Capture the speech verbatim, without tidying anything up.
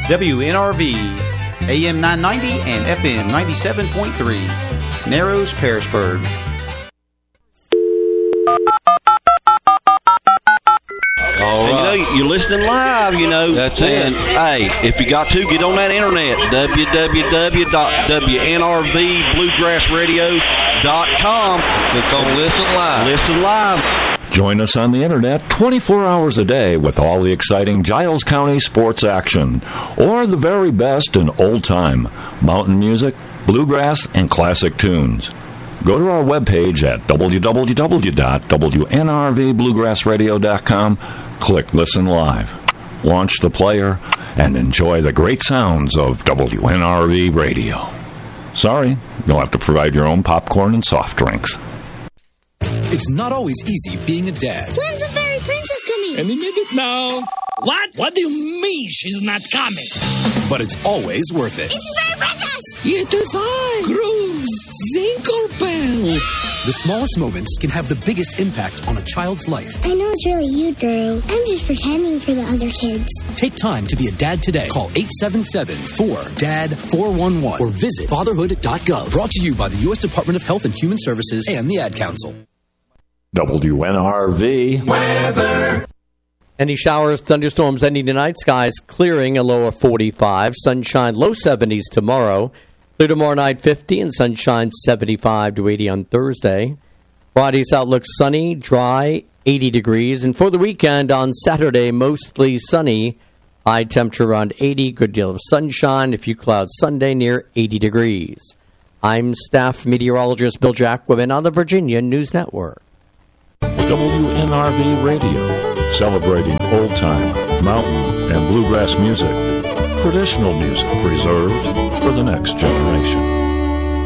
W N R V, A M nine ninety and F M ninety-seven point three, Narrows, Pearisburg. All right. You know, you're listening live, you know. That's and, it. Hey, if you got to, get on that internet, w w w dot w n r v bluegrass radio dot com. Click on Listen Live. Listen live. Join us on the internet twenty-four hours a day with all the exciting Giles County sports action, or the very best in old-time mountain music, bluegrass, and classic tunes. Go to our webpage at w w w dot w n r v bluegrass radio dot com, click Listen Live, launch the player, and enjoy the great sounds of W N R V Radio. Sorry, you'll have to provide your own popcorn and soft drinks. It's not always easy being a dad. When's the fairy princess coming? Any minute now. What? What do you mean she's not coming? But it's always worth it. It's the fairy princess! It is I, Cruz Zinklebell. The smallest moments can have the biggest impact on a child's life. I know it's really you, Drew. I'm just pretending for the other kids. Take time to be a dad today. Call eight seven seven, four, D A D, four one one or visit fatherhood dot gov. Brought to you by the U S Department of Health and Human Services and the Ad Council. W N R V weather. Any showers, thunderstorms ending tonight. Skies clearing, a low of forty-five. Sunshine, low seventies tomorrow. Clear tomorrow night, fifty, and sunshine, seventy-five to eighty on Thursday. Friday's outlook sunny, dry, eighty degrees. And for the weekend, on Saturday, mostly sunny. High temperature around eighty, good deal of sunshine. A few clouds Sunday, near eighty degrees. I'm staff meteorologist Bill Jacquemin on the Virginia News Network. W N R V Radio, celebrating old-time, mountain, and bluegrass music. Traditional music preserved for the next generation.